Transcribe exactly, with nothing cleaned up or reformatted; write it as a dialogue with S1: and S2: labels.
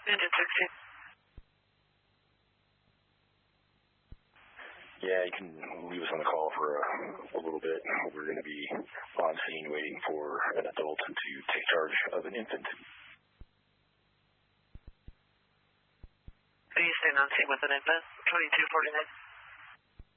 S1: Engine sixteen.
S2: Yeah, you can leave us on the call for a, a little bit. We're going to be on scene waiting for an adult to take charge of an infant.
S1: Are you staying on scene with an infant? twenty-two forty-nine.